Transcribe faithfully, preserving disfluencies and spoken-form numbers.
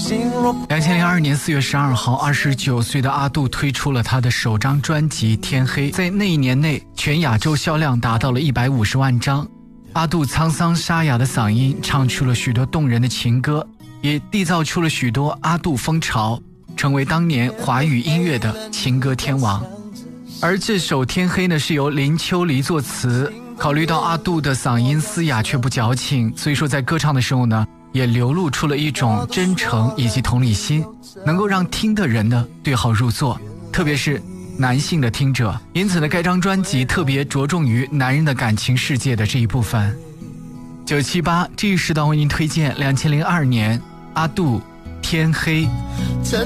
两千零二年四月十二号，二十九岁的阿杜推出了他的首张专辑《天黑》，在那一年内，全亚洲销量达到了一百五十万张。阿杜沧桑沙哑的嗓音唱出了许多动人的情歌，也缔造出了许多阿杜风潮，成为当年华语音乐的情歌天王。而这首《天黑》呢，是由林秋离作词。考虑到阿杜的嗓音嘶哑却不矫情，所以说在歌唱的时候呢，也流露出了一种真诚以及同理心，能够让听的人呢对号入座，特别是男性的听者。因此呢，该张专辑特别着重于男人的感情世界的这一部分。九七八这一时段为您推荐两千零二年阿杜《天黑》。